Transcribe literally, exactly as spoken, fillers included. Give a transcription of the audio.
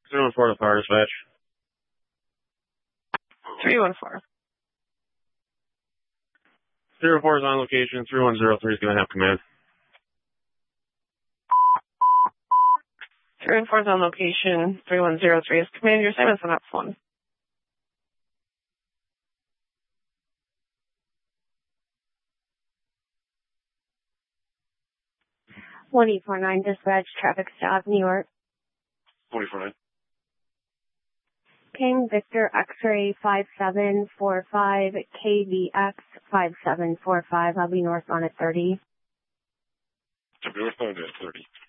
three one four to fire dispatch. three one four. three one four is on location. three one zero three is going to have command. three one four is on location. three one zero three is command. Your assignment's on one. one eight four nine dispatch, traffic stop, New York. one eight four nine. King Victor X-ray five seven four five, K V X five seven four five. I'll be northbound at thirty. I'll be northbound at thirty.